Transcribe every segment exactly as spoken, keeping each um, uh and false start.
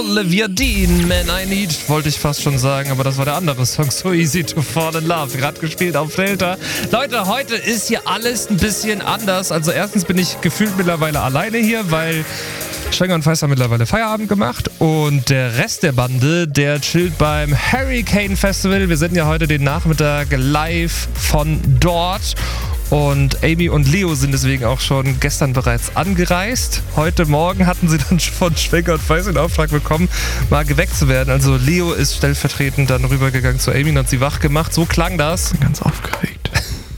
Olivia Dean, Man I Need, wollte ich fast schon sagen, aber das war der andere Song, So Easy to Fall in Love, gerade gespielt auf Delta. Leute, heute ist hier alles ein bisschen anders. Also erstens bin ich gefühlt mittlerweile alleine hier, weil Schwenger und Feiß haben mittlerweile Feierabend gemacht und der Rest der Bande, der chillt beim Hurricane Festival. Wir senden ja heute den Nachmittag live von dort. Und Amy und Leo sind deswegen auch schon gestern bereits angereist. Heute Morgen hatten sie dann von Schwenger und Feiß den Auftrag bekommen, mal geweckt zu werden. Also Leo ist stellvertretend dann rübergegangen zu Amy und hat sie wach gemacht. So klang das. Ganz aufgeregt.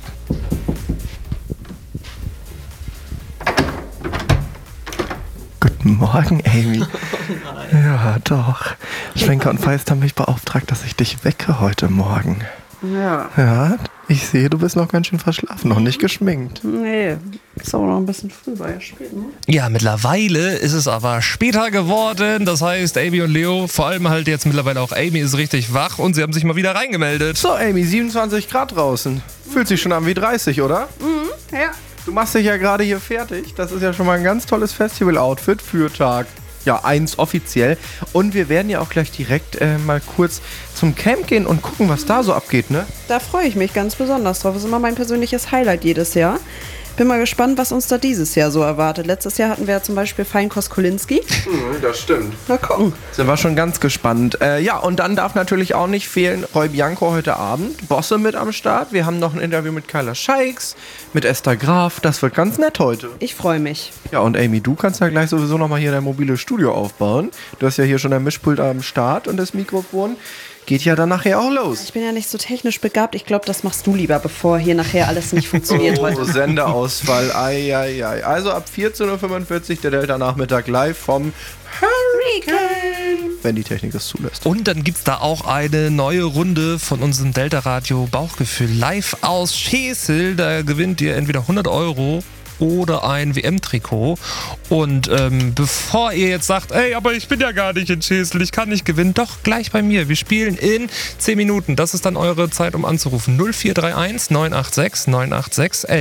Guten Morgen, Amy. Oh nein. Ja, doch. Schwenker und Feist haben mich beauftragt, dass ich dich wecke heute Morgen. Ja. Ja, ich sehe, du bist noch ganz schön verschlafen, noch nicht geschminkt. Nee, ist aber noch ein bisschen früh, war ja spät, ne? Ja, mittlerweile ist es aber später geworden. Das heißt, Amy und Leo, vor allem halt jetzt mittlerweile auch Amy, ist richtig wach und sie haben sich mal wieder reingemeldet. So, Amy, siebenundzwanzig Grad draußen. Fühlt sich schon an wie dreißig, oder? Mhm, ja. Du machst dich ja gerade hier fertig. Das ist ja schon mal ein ganz tolles Festival-Outfit für Tag ja, eins offiziell. Und wir werden ja auch gleich direkt äh, mal kurz zum Camp gehen und gucken, was da so abgeht, ne? Da freue ich mich ganz besonders drauf. Das ist immer mein persönliches Highlight jedes Jahr. Bin mal gespannt, was uns da dieses Jahr so erwartet. Letztes Jahr hatten wir ja zum Beispiel Feinkost Kolinski. Mhm, das stimmt. Mal gucken. Sind wir schon ganz gespannt. Äh, ja, und dann darf natürlich auch nicht fehlen Roy Bianco heute Abend. Bosse mit am Start. Wir haben noch ein Interview mit Kyla Scheiks, mit Esther Graf. Das wird ganz nett heute. Ich freue mich. Ja, und Amy, du kannst ja gleich sowieso nochmal hier dein mobiles Studio aufbauen. Du hast ja hier schon dein Mischpult am Start und das Mikrofon. Geht ja dann nachher auch los. Ich bin ja nicht so technisch begabt. Ich glaube, das machst du lieber, bevor hier nachher alles nicht funktioniert oh, heute. Sendeausfall. Ei, ei, ei. Also ab vierzehn Uhr fünfundvierzig der Delta-Nachmittag live vom Hurricane, wenn die Technik es zulässt. Und dann gibt's da auch eine neue Runde von unserem Delta-Radio Bauchgefühl live aus Schesel. Da gewinnt ihr entweder hundert Euro oder ein W M-Trikot. Und ähm, bevor ihr jetzt sagt, ey, aber ich bin ja gar nicht in Schesel, ich kann nicht gewinnen, doch gleich bei mir. Wir spielen in zehn Minuten. Das ist dann eure Zeit, um anzurufen. null vier drei eins neun acht sechs neun acht sechs elf.